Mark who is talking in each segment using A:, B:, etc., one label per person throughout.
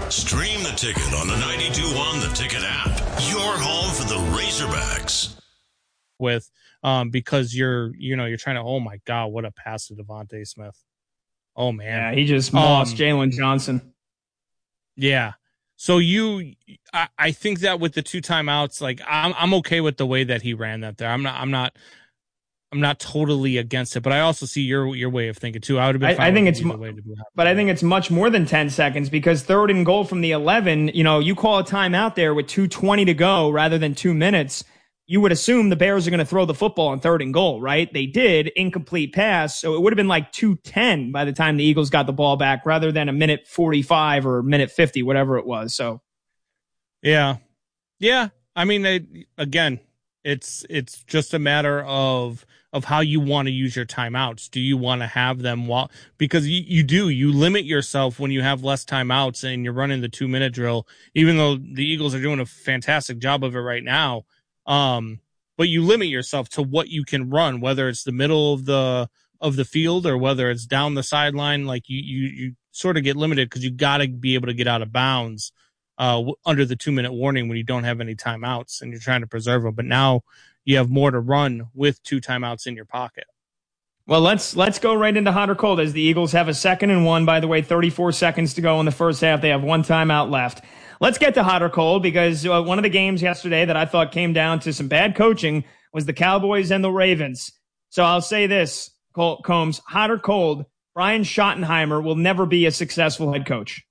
A: Stream the Ticket on the 92.1 The Ticket app. Your home for the Razorbacks.
B: With because you're trying to, oh my God, what a pass to Devontae Smith. Oh man.
C: Yeah, he just mossed Jalen Johnson.
B: Yeah. So I think that with the 2 timeouts, like I'm okay with the way that he ran that there. I'm not totally against it, but I also see your way of thinking too. I would have been fine. I think
C: it's much more than 10 seconds because 3rd and goal from the 11, you call a timeout there with 2:20 to go rather than 2 minutes. You would assume the Bears are going to throw the football on 3rd and goal, right? They did, incomplete pass. So it would have been like 2:10 by the time the Eagles got the ball back rather than a minute 45 or minute 50, whatever it was. So,
B: yeah. I mean, again, it's just a matter of how you want to use your timeouts. Do you want to have them because you limit yourself when you have less timeouts and you're running the 2-minute drill, even though the Eagles are doing a fantastic job of it right now. But you limit yourself to what you can run, whether it's the middle of the field or whether it's down the sideline. Like you sort of get limited because you got to be able to get out of bounds under the 2-minute warning when you don't have any timeouts and you're trying to preserve them. But now you have more to run with 2 timeouts in your pocket.
C: Well, let's go right into hot or cold as the Eagles have a 2nd and 1. By the way, 34 seconds to go in the first half. They have 1 timeout left. Let's get to hot or cold because one of the games yesterday that I thought came down to some bad coaching was the Cowboys and the Ravens. So I'll say this, Combs, hot or cold, Brian Schottenheimer will never be a successful head coach.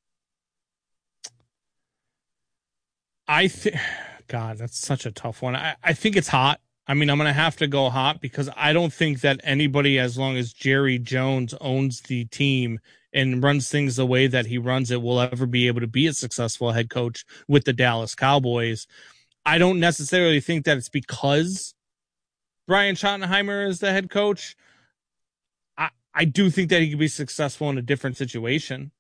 B: God, that's such a tough one. I think it's hot. I mean, I'm going to have to go hot because I don't think that anybody, as long as Jerry Jones owns the team and runs things the way that he runs it, will ever be able to be a successful head coach with the Dallas Cowboys. I don't necessarily think that it's because Brian Schottenheimer is the head coach. I do think that he could be successful in a different situation.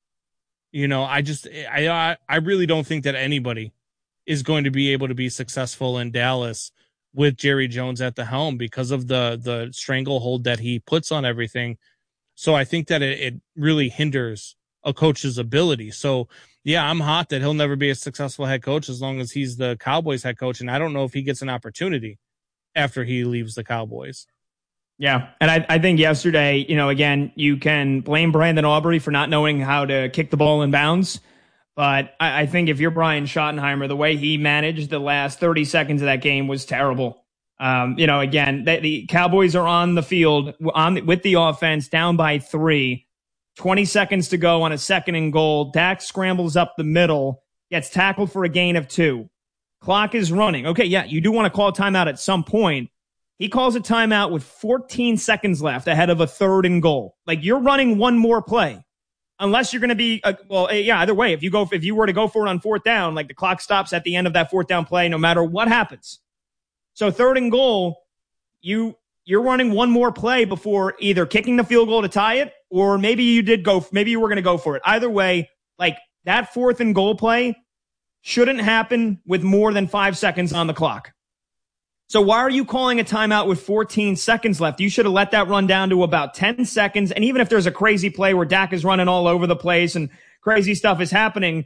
B: I really don't think that anybody is going to be able to be successful in Dallas with Jerry Jones at the helm because of the stranglehold that he puts on everything. So I think that it really hinders a coach's ability. So yeah, I'm hot that he'll never be a successful head coach as long as he's the Cowboys head coach. And I don't know if he gets an opportunity after he leaves the Cowboys.
C: Yeah. And I think yesterday, again, you can blame Brandon Aubrey for not knowing how to kick the ball in bounds. But I think if you're Brian Schottenheimer, the way he managed the last 30 seconds of that game was terrible. Again, the Cowboys are on the field with the offense down by 3, 20 seconds to go on a 2nd and goal. Dak scrambles up the middle, gets tackled for a gain of 2. Clock is running. Okay, yeah, you do want to call a timeout at some point. He calls a timeout with 14 seconds left ahead of a 3rd and goal. Like, you're running one more play. Unless you're going to be, either way, if you were to go for it on 4th down, like the clock stops at the end of that 4th down play, no matter what happens. So 3rd and goal, you're running one more play before either kicking the field goal to tie it, or maybe you were going to go for it. Either way, like that 4th and goal play shouldn't happen with more than 5 seconds on the clock. So why are you calling a timeout with 14 seconds left? You should have let that run down to about 10 seconds. And even if there's a crazy play where Dak is running all over the place and crazy stuff is happening,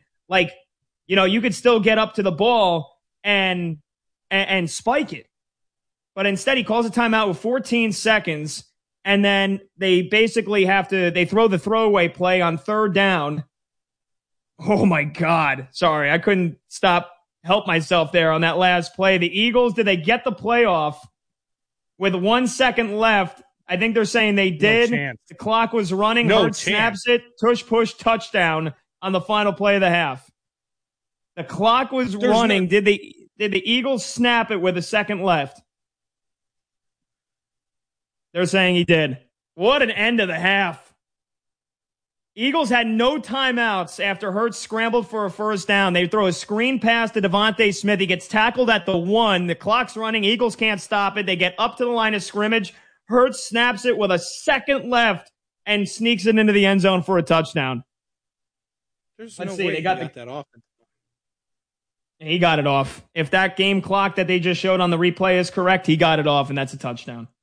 C: you could still get up to the ball and spike it. But instead he calls a timeout with 14 seconds. And then they basically they throw the throwaway play on 3rd down. Oh my God. Sorry. I couldn't help myself there on that last play. The Eagles, did they get the playoff with 1 second left? I think they're saying they did.
B: No,
C: the clock was running. Hurts snaps it. Tush push touchdown on the final play of the half. The clock was running. Did the Eagles snap it with a second left? They're saying he did. What an end of the half. Eagles had no timeouts after Hurts scrambled for a 1st down. They throw a screen pass to Devontae Smith. He gets tackled at the 1. The clock's running. Eagles can't stop it. They get up to the line of scrimmage. Hurts snaps it with a second left and sneaks it into the end zone for a touchdown.
B: Let's see. They got that off.
C: He got it off. If that game clock that they just showed on the replay is correct, he got it off, and that's a touchdown.